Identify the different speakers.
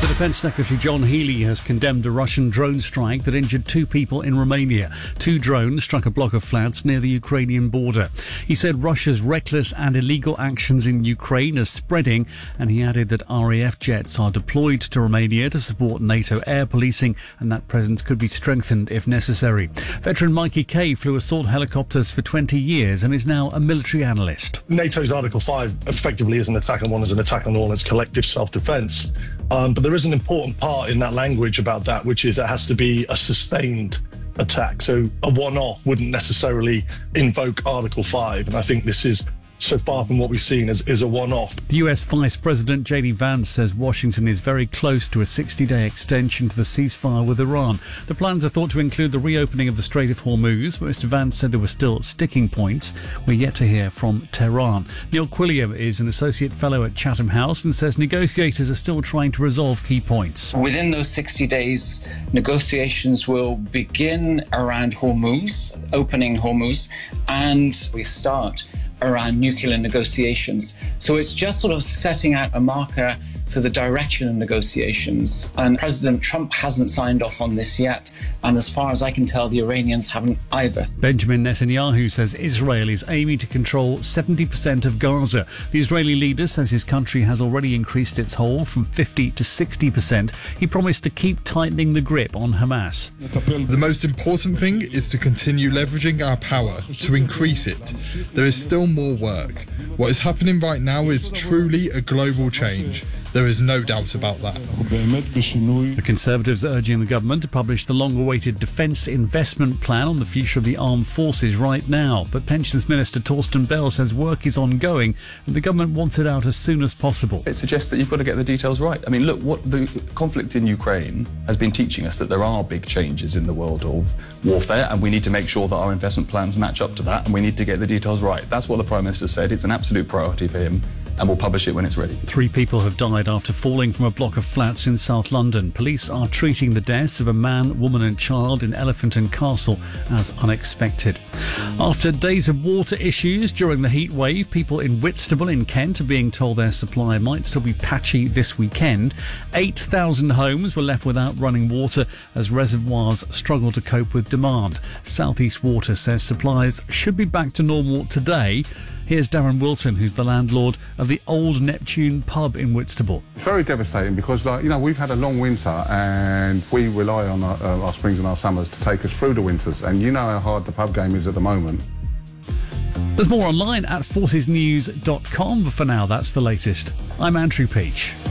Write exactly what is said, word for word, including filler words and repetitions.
Speaker 1: The Defence Secretary John Healey has condemned a Russian drone strike that injured two people in Romania. Two drones struck a block of flats near the Ukrainian border. He said Russia's reckless and illegal actions in Ukraine are spreading, and he added that R A F jets are deployed to Romania to support NATO air policing, and that presence could be strengthened if necessary. Veteran Mikey Kay flew assault helicopters for twenty years and is now a military analyst.
Speaker 2: NATO's Article five effectively is an attack on one as an attack on all, and it's collective self-defence. Um, but there is an important part in that language about that, which is it has to be a sustained attack. So a one-off wouldn't necessarily invoke Article five. And I think this is so far from what we've seen as is a one-off.
Speaker 1: The U S Vice President J D Vance says Washington is very close to a sixty-day extension to the ceasefire with Iran. The plans are thought to include the reopening of the Strait of Hormuz, but Mister Vance said there were still sticking points. We're yet to hear from Tehran. Neil Quilliam is an Associate Fellow at Chatham House and says negotiators are still trying to resolve key points.
Speaker 3: Within those sixty days, negotiations will begin around Hormuz, opening Hormuz, and we start around nuclear negotiations. So it's just sort of setting out a marker for the direction of negotiations. And President Trump hasn't signed off on this yet. And as far as I can tell, the Iranians haven't either.
Speaker 1: Benjamin Netanyahu says Israel is aiming to control seventy percent of Gaza. The Israeli leader says his country has already increased its hold from fifty to sixty percent. He promised to keep tightening the grip on Hamas.
Speaker 4: The most important thing is to continue leveraging our power to increase it. There is still more work. What is happening right now is truly a global change. There is no doubt about that.
Speaker 1: The Conservatives are urging the government to publish the long-awaited defence investment plan on the future of the armed forces right now. But Pensions Minister Torsten Bell says work is ongoing and the government wants it out as soon as possible.
Speaker 5: It suggests that you've got to get the details right. I mean, look, what the conflict in Ukraine has been teaching us that there are big changes in the world of warfare, and we need to make sure that our investment plans match up to that, and we need to get the details right. That's what the Prime Minister said. It's an absolute priority for him, and we'll publish it when it's ready.
Speaker 1: Three people have died after falling from a block of flats in South London. Police are treating the deaths of a man, woman and child in Elephant and Castle as unexpected. After days of water issues during the heat wave, people in Whitstable in Kent are being told their supply might still be patchy this weekend. eight thousand homes were left without running water as reservoirs struggle to cope with demand. South East Water says supplies should be back to normal today. Here's Darren Wilson, who's the landlord of the Old Neptune pub in Whitstable.
Speaker 6: It's very devastating because, like, you know, we've had a long winter and we rely on our, uh, our springs and our summers to take us through the winters. And you know how hard the pub game is at the moment.
Speaker 1: There's more online at forces news dot com, but for now, that's the latest. I'm Andrew Peach.